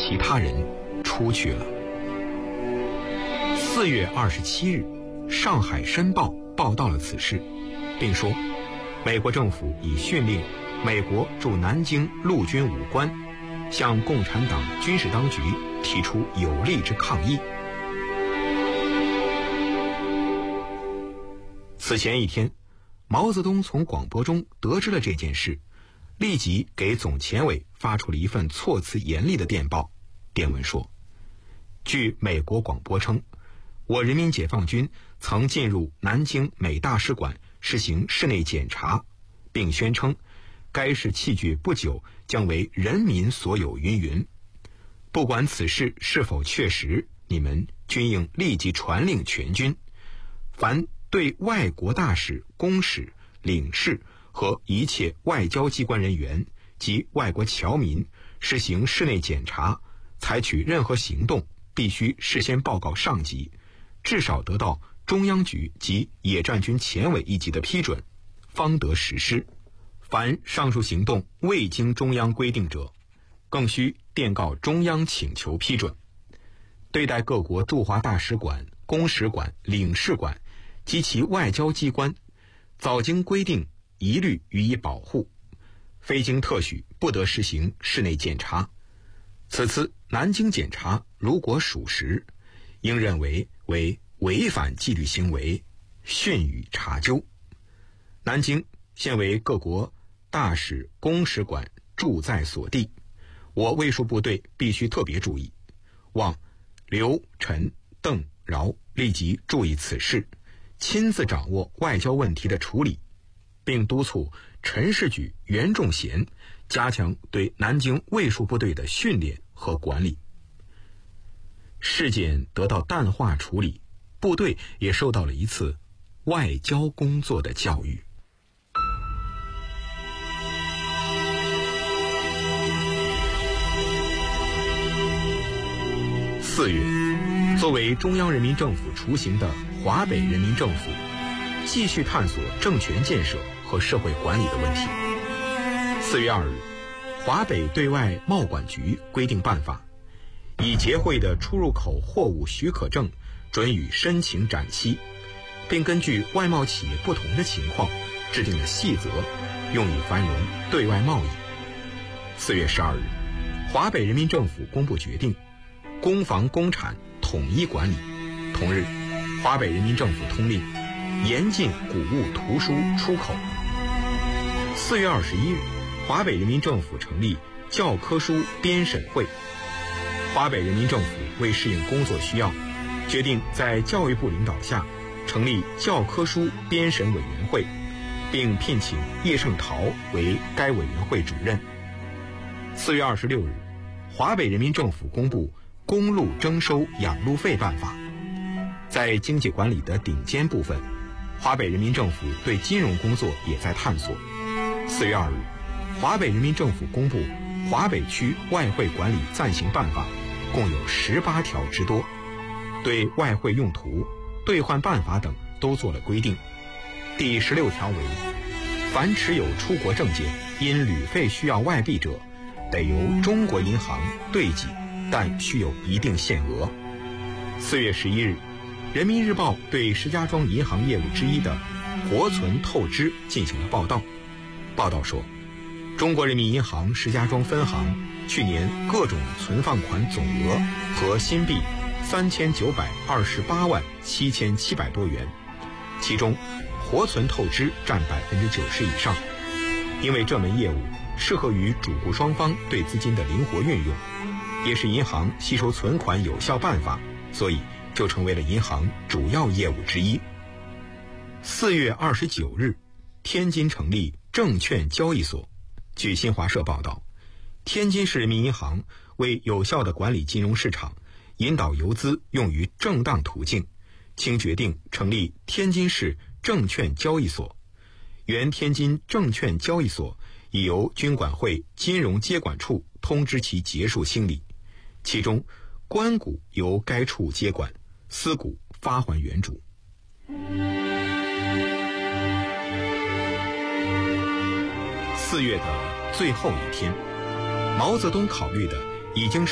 其他人出去了。4月27日，《上海申报》报道了此事，并说美国政府已训令美国驻南京陆军武官向共产党军事当局提出有力之抗议。此前一天，毛泽东从广播中得知了这件事，立即给总前委发出了一份措辞严厉的电报。电文说，据美国广播称，我人民解放军曾进入南京美大使馆实行室内检查，并宣称该市器具不久将为人民所有云云。不管此事是否确实，你们均应立即传令全军，凡对外国大使、公使、领事和一切外交机关人员及外国侨民实行室内检查，采取任何行动，必须事先报告上级，至少得到中央局及野战军前委一级的批准，方得实施。凡上述行动未经中央规定者，更需电告中央请求批准。对待各国驻华大使馆、公使馆、领事馆及其外交机关，早经规定一律予以保护，非经特许不得实行室内检查。此次南京检查如果属实，应认为违反纪律行为，训予查究。南京现为各国大使、公使馆驻在所地，我卫戍部队必须特别注意，望刘、陈、邓、饶立即注意此事，亲自掌握外交问题的处理，并督促陈士举、袁仲贤加强对南京卫戍部队的训练和管理。事件得到淡化处理，部队也受到了一次外交工作的教育。4月，作为中央人民政府雏形的华北人民政府继续探索政权建设和社会管理的问题。4月2日，华北对外贸管局规定办法，以结汇的出入口货物许可证准予申请展期，并根据外贸企业不同的情况制定了细则，用以繁荣对外贸易。4月12日，华北人民政府公布决定，公房公产统一管理。同日，华北人民政府通令严禁古物图书出口。4月21日，华北人民政府成立教科书编审会。华北人民政府为适应工作需要，决定在教育部领导下成立教科书编审委员会，并聘请叶圣陶为该委员会主任。4月26日，华北人民政府公布公路征收养路费办法。在经济管理的顶尖部分，华北人民政府对金融工作也在探索。4月2日，华北人民政府公布华北区外汇管理暂行办法，共有18条之多，对外汇用途、兑换办法等都做了规定。第16条为，凡持有出国证件，因旅费需要外币者，得由中国银行兑给，但需有一定限额。4月11日，人民日报对石家庄银行业务之一的活存透支进行了报道。报道说，中国人民银行石家庄分行去年各种存放款总额和新币3928万7700多元，其中活存透支占90%以上。因为这门业务适合于主顾双方对资金的灵活运用，也是银行吸收存款有效办法，所以就成为了银行主要业务之一。4月29日，天津成立证券交易所。据新华社报道，天津市人民银行为有效地管理金融市场，引导游资用于正当途径，经决定成立天津市证券交易所。原天津证券交易所已由军管会金融接管处通知其结束清理，其中官股由该处接管，私股发还原主。4月的最后一天，毛泽东考虑的已经是